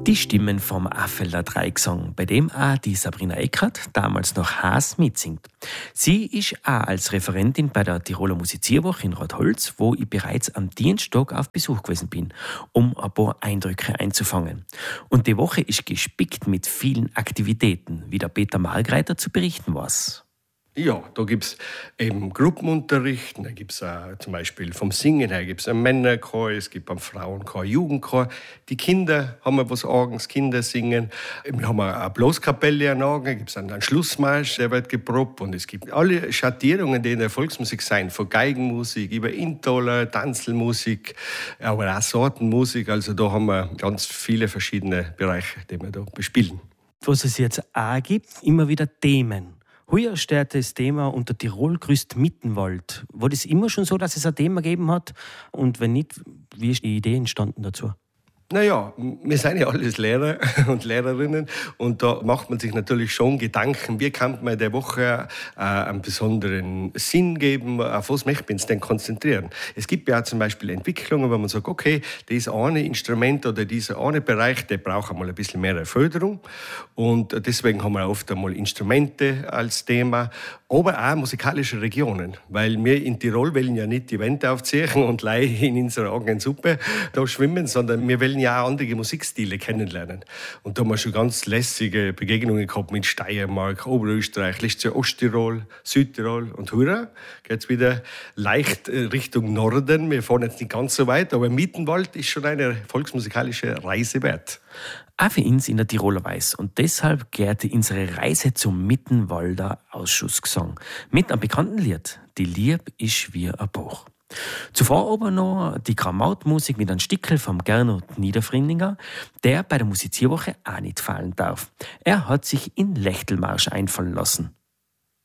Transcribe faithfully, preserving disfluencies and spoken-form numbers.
Die Stimmen vom Affelder Dreigesang, bei dem auch die Sabrina Eckert, damals noch Haas, mitsingt. Sie ist auch als Referentin bei der Tiroler Musizierwoche in Rotholz, wo ich bereits am Dienstag auf Besuch gewesen bin, um ein paar Eindrücke einzufangen. Und die Woche ist gespickt mit vielen Aktivitäten, wie der Peter Margreiter zu berichten weiß. Ja, da gibt es eben Gruppenunterricht, da gibt es zum Beispiel vom Singen her gibt es einen Männerchor, es gibt einen Frauenchor, einen Jugendchor. Die Kinder haben wir was eigens, Kinder singen. Wir haben eine Blaskapelle an Augen, gibt es einen Schlussmarsch, der wird geprobt. Und es gibt alle Schattierungen, die in der Volksmusik sein, von Geigenmusik über Intoler, Tanzelmusik, aber auch Sortenmusik. Also da haben wir ganz viele verschiedene Bereiche, die wir da bespielen. Was es jetzt auch gibt, immer wieder Themen. Heuer steht das Thema unter Tirol grüßt Mittenwald. War das immer schon so, dass es ein Thema gegeben hat? Und wenn nicht, wie ist die Idee entstanden dazu? Naja, wir sind ja alles Lehrer und Lehrerinnen und da macht man sich natürlich schon Gedanken, wie kann man der Woche äh, einen besonderen Sinn geben, auf was möchte man uns denn konzentrieren. Es gibt ja auch zum Beispiel Entwicklungen, wo man sagt, okay, dieses eine Instrument oder dieser eine Bereich, der braucht einmal ein bisschen mehr Förderung und deswegen haben wir oft einmal Instrumente als Thema, aber auch musikalische Regionen, weil wir in Tirol wollen ja nicht die Wände aufziehen und gleich in unserer eigenen Suppe da schwimmen, sondern wir wollen ja auch andere Musikstile kennenlernen. Und da haben wir schon ganz lässige Begegnungen gehabt mit Steiermark, Oberösterreich, letztes Jahr Osttirol, Südtirol und hurra, geht es wieder leicht Richtung Norden. Wir fahren jetzt nicht ganz so weit, aber Mittenwald ist schon eine volksmusikalische Reise wert. Auch für uns in der Tiroler Weiß. Und deshalb gehörte unsere Reise zum Mittenwalder Ausschussgesang mit einem bekannten Lied. Die Lieb ist wie ein Buch. Zuvor aber noch die Grammautmusik mit einem Stickel vom Gernot Niederfrindinger, der bei der Musizierwoche auch nicht fallen darf. Er hat sich in Lechtelmarsch einfallen lassen.